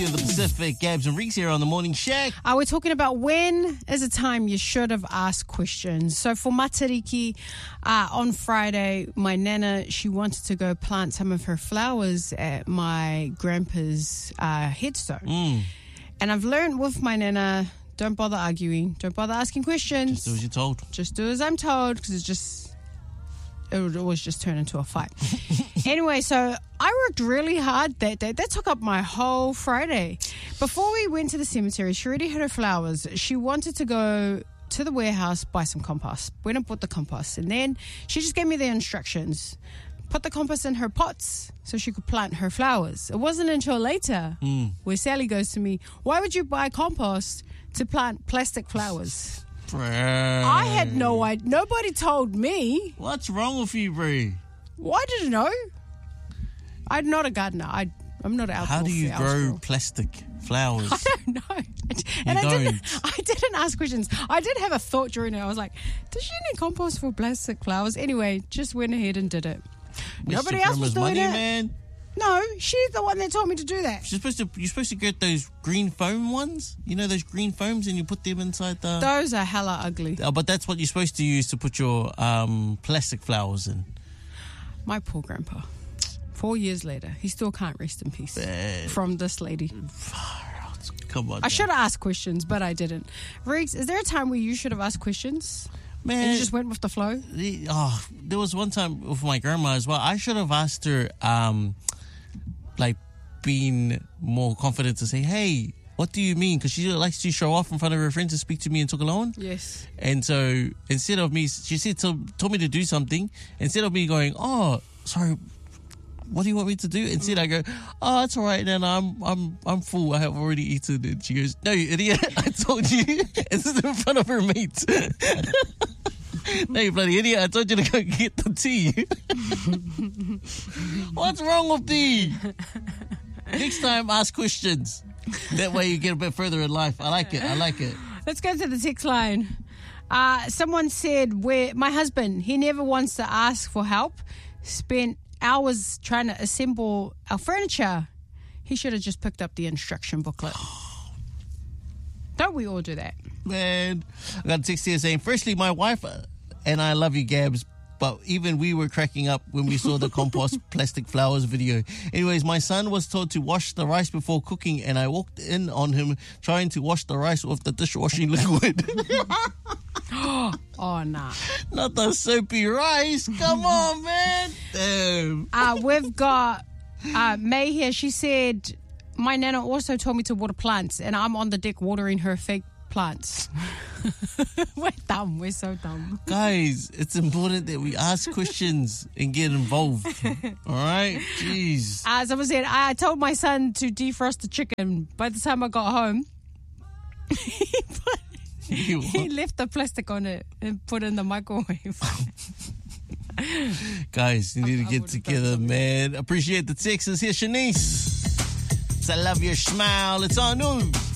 The Pacific, Gabs and Reeks here on the Morning Shack. We're talking about when is a time you should have asked questions. So for Matariki, on Friday, my nana, she wanted to go plant some of her flowers at my grandpa's headstone. And I've learned with my nana, don't bother arguing, don't bother asking questions. Just do as you're told. Just do as I'm told, because it would always just turn into a fight. Anyway, so I worked really hard that day. That took up my whole Friday. Before we went to the cemetery, she already had her flowers. She wanted to go to the warehouse, buy some compost. Went and bought the compost. And then she just gave me the instructions. Put the compost in her pots so she could plant her flowers. It wasn't until later where Sally goes to me, why would you buy compost to plant plastic flowers? I had no idea. Nobody told me. What's wrong with you, bro? Well, I didn't know. I'm not a gardener. I'm not an outdoor. How do you grow plastic flowers? I don't know. And I didn't ask questions. I did have a thought during it. I was like, does she need compost for plastic flowers? Anyway, just went ahead and did it. Nobody else was doing it. Man. No, she's the one that told me to do that. You're supposed to get those green foam ones. You know those green foams, and you put them inside the. Those are hella ugly. But that's what you're supposed to use to put your plastic flowers in. My poor grandpa. 4 years later, he still can't rest in peace from this lady. Come on. I should have asked questions, but I didn't. Riggs, is there a time where you should have asked questions? Man, and you just went with the flow? There was one time with my grandma as well. I should have asked her, being more confident to say, hey, what do you mean? Because she likes to show off in front of her friends and speak to me in Tokelauan. Yes. And so instead of me, she told me to do something. Instead of me going, oh, sorry, what do you want me to do? Instead I go, oh, it's all right then, I'm full, I have already eaten. And she goes, no, you idiot, I told you. This is in front of her mates. No, you bloody idiot, I told you to go get the tea. What's wrong with thee? Next time, ask questions. That way you get a bit further in life. I like it. Let's go to the text line. Someone said, my husband, he never wants to ask for help. Spent hours trying to assemble our furniture. He should have just picked up the instruction booklet. Don't we all do that? Man, I got a text here saying, firstly, my wife and I love you, Gabs, but even we were cracking up when we saw the compost plastic flowers video. Anyways, my son was told to wash the rice before cooking, and I walked in on him trying to wash the rice with the dishwashing liquid. Oh, nah. Not the soapy rice. Come on, man. Damn. We've got May here. She said, my nana also told me to water plants, and I'm on the deck watering her fake plants. We're dumb. We're so dumb. Guys, it's important that we ask questions and get involved. All right? Jeez. Someone said, I told my son to defrost the chicken. By the time I got home, he left the plastic on it and put it in the microwave. Guys, you need to get together, man. Appreciate the texts. Here's Shanice. I love your smile. It's on.